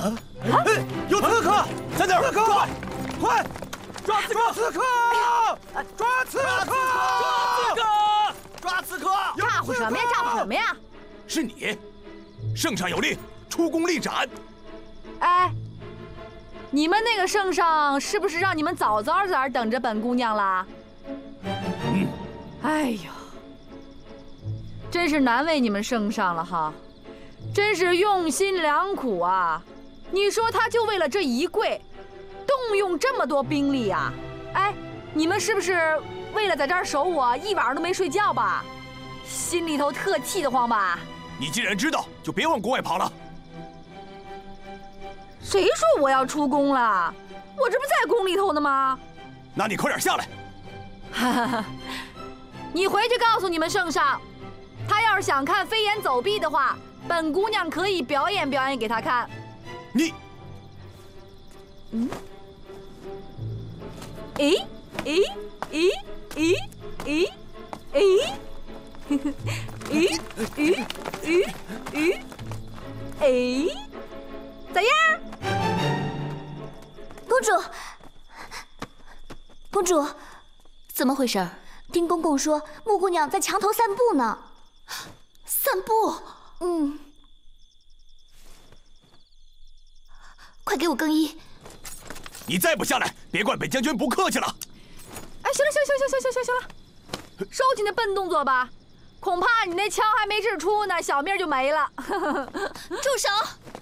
有刺客，在哪儿？ 刺客，快！ 抓刺客！ 刺客！抓刺客！ 抓刺客！ 咋呼什么呀？咋呼什么呀？ 是你，圣上有令，出宫立斩。 哎，你们那个圣上是不是让你们早早在这儿等着本姑娘啦？哎呦，真是难为你们圣上了哈，真是用心良苦啊！你说他就为了这一跪，动用这么多兵力呀？哎，你们是不是为了在这儿守我，一晚上都没睡觉吧？心里头特气得慌吧？ 你既然知道，就别往宫外跑了。 谁说我要出宫了？我这不在宫里头呢吗？ 那你快点下来。 哈哈，你回去告诉你们圣上，他要是想看飞檐走壁的话，本姑娘可以表演表演给他看。 你， 咦咦咦咦咦咦，咦咦咦咦，哎，咋样？ 公主，公主，怎么回事？听公公说，木姑娘在墙头散步呢。散步？嗯。快给我更衣！ 你再不下来，别怪本将军不客气了。 哎，行了，收起那笨动作吧，恐怕你那枪还没掷出呢，小命就没了。 住手！